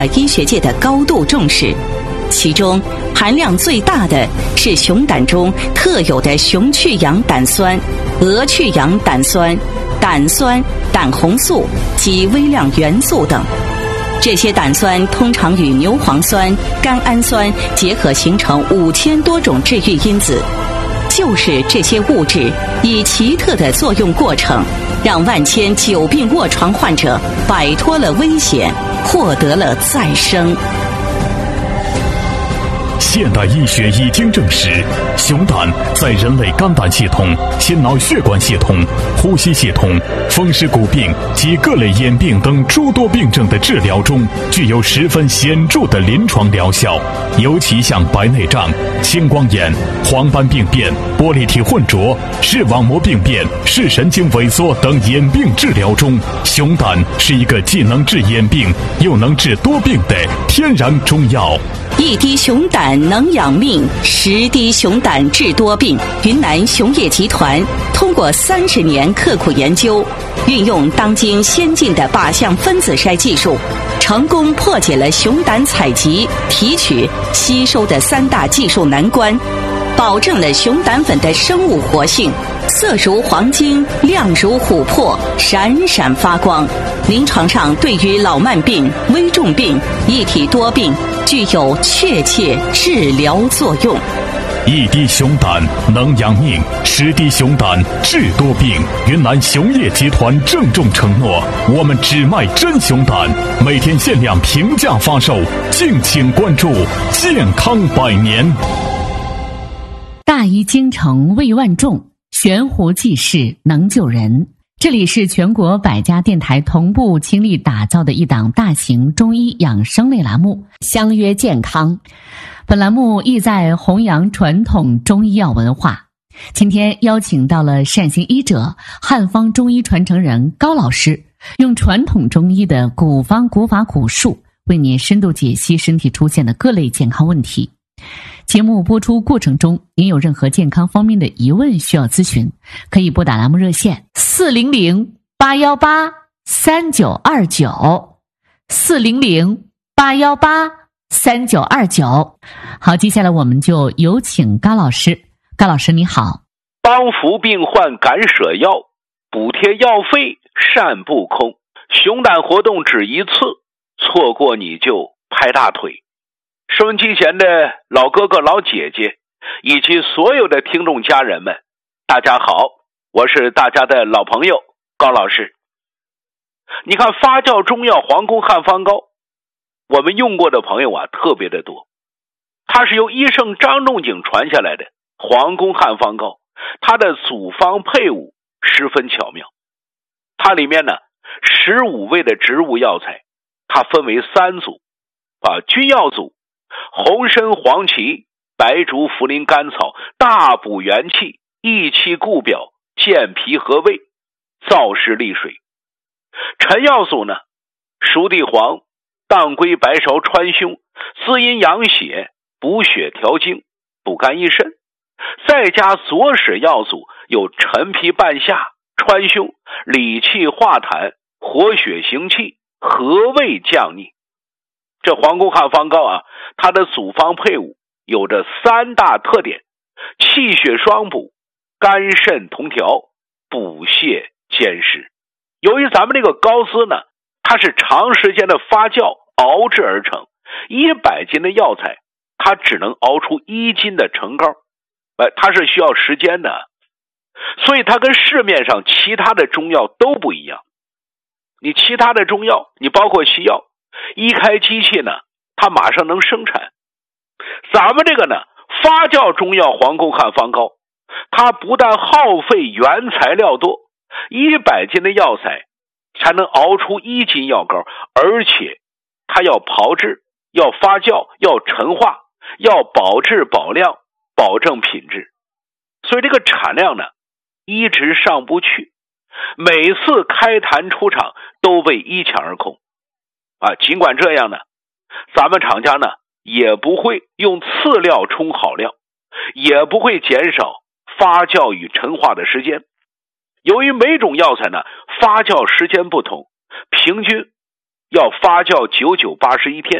医学界的高度重视。其中含量最大的是熊胆中特有的熊去氧胆酸、鹅去氧胆酸、胆酸、胆红素及微量元素等。这些胆酸通常与牛磺酸、甘氨酸结合形成5000多种治愈因子。就是这些物质以奇特的作用过程，让万千久病卧床患者摆脱了危险，获得了再生。 现代医学已经证实，熊胆在人类肝胆系统、心脑血管系统、呼吸系统、风湿骨病及各类眼病等诸多病症的治疗中，具有十分显著的临床疗效。尤其像白内障、青光眼、黄斑病变、玻璃体混浊、视网膜病变、视神经萎缩等眼病治疗中，熊胆是一个既能治眼病又能治多病的天然中药。 一滴熊胆能养命，10滴熊胆治多病。云南熊业集团通过30年刻苦研究，运用当今先进的靶向分子筛技术，成功破解了熊胆采集、提取、吸收的3大技术难关，保证了熊胆粉的生物活性，色如黄金，亮如琥珀，闪闪发光。临床上对于老慢病、危重病、一体多病具有确切治疗作用。 一滴熊胆能养命，10滴熊胆治多病。云南熊业集团郑重承诺，我们只卖真熊胆，每天限量平价发售，敬请关注。健康100年。 大医精诚为万众，悬壶济世能救人。这里是全国100家电台同步倾力打造的一档大型中医养生类栏目，相约健康。本栏目意在弘扬传统中医药文化。今天邀请到了善行医者、汉方中医传承人高老师，用传统中医的古方古法古术，为您深度解析身体出现的各类健康问题。节目播出过程中，您有任何健康方面的疑问需要咨询，可以拨打栏目热线400-818-3929 400-818-3929。好，接下来我们就有请高老师。高老师你好。 帮扶病患敢舍药，补贴药费善不空。熊胆活动只一次，错过你就拍大腿。收音机前的老哥哥老姐姐以及所有的听众家人们，大家好，我是大家的老朋友高老师。你看发酵中药皇宫汉方膏，我们用过的朋友啊特别的多。它是由医圣张仲景传下来的皇宫汉方膏，它的组方配伍十分巧妙。它里面呢15味的植物药材，它分为3组君药组，红参、黄芪、白术、茯苓、甘草，大补元气，益气固表，健脾和胃，燥湿利水。陈药组呢，熟地黄、当归、白芍、川芎，滋阴养血，补血调经，补肝益肾。再加左使药组，有陈皮、半夏、川芎，理气化痰，活血行气，和胃降逆。这皇宫汉方膏啊，它的组方配伍有着3大特点：气血双补，肝肾同调，补泻兼施。由于咱们这个膏丝呢，它是长时间的发酵熬制而成，100斤的药材它只能熬出1斤的成膏，它是需要时间的，所以它跟市面上其他的中药都不一样。你其他的中药，你包括西药，一开机器呢，它马上能生产。咱们这个呢，发酵中药皇宫汉方膏，它不但耗费原材料多，100斤的药材才能熬出1斤药膏，而且它要炮制，要发酵，要陈化，要保质保量，保证品质。所以这个产量呢一直上不去，每次开坛出厂都被一抢而空尽管这样呢，咱们厂家呢也不会用次料充好料，也不会减少发酵与陈化的时间。由于每种药材呢发酵时间不同，平均要发酵9981天。